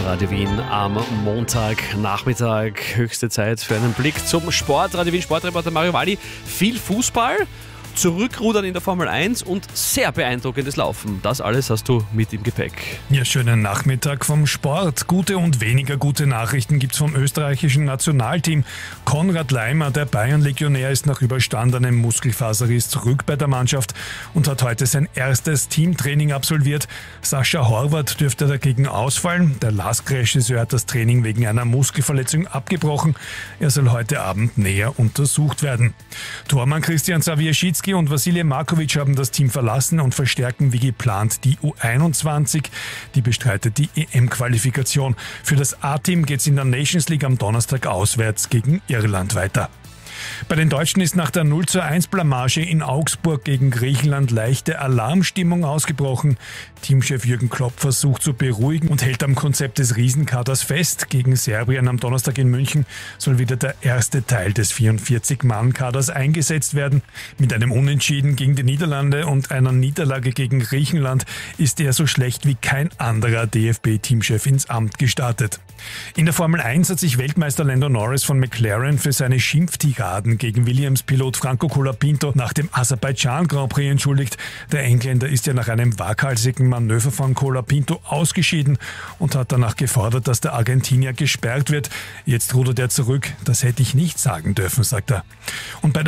Radio Wien am Montagnachmittag. Höchste Zeit für einen Blick zum Sport. Radio Wien Sportreporter Mario Walli. Viel Fußball, Zurückrudern in der Formel 1 und sehr beeindruckendes Laufen. Das alles hast du mit im Gepäck. Ja, schönen Nachmittag vom Sport. Gute und weniger gute Nachrichten gibt's vom österreichischen Nationalteam. Konrad Laimer, der Bayern-Legionär, ist nach überstandenem Muskelfaserriss zurück bei der Mannschaft und hat heute sein erstes Teamtraining absolviert. Sascha Horvath dürfte dagegen ausfallen. Der LASK-Regisseur hat das Training wegen einer Muskelverletzung abgebrochen. Er soll heute Abend näher untersucht werden. Tormann Christian Xavier und Vasilij Markovic haben das Team verlassen und verstärken wie geplant die U21. Die bestreitet die EM-Qualifikation. Für das A-Team geht's in der Nations League am Donnerstag auswärts gegen Irland weiter. Bei den Deutschen ist nach der 0:1 Blamage in Augsburg gegen Griechenland leichte Alarmstimmung ausgebrochen. Teamchef Jürgen Klopp versucht zu beruhigen und hält am Konzept des Riesenkaders fest. Gegen Serbien am Donnerstag in München soll wieder der erste Teil des 44-Mann-Kaders eingesetzt werden. Mit einem Unentschieden gegen die Niederlande und einer Niederlage gegen Griechenland ist er so schlecht wie kein anderer DFB-Teamchef ins Amt gestartet. In der Formel 1 hat sich Weltmeister Lando Norris von McLaren für seine Schimpftiraden gegen Williams-Pilot Franco Colapinto nach dem Aserbaidschan Grand Prix entschuldigt. Der Engländer ist ja nach einem waghalsigen Manöver von Colapinto ausgeschieden und hat danach gefordert, dass der Argentinier gesperrt wird. Jetzt rudert er zurück. Das hätte ich nicht sagen dürfen, sagt er. Und bei der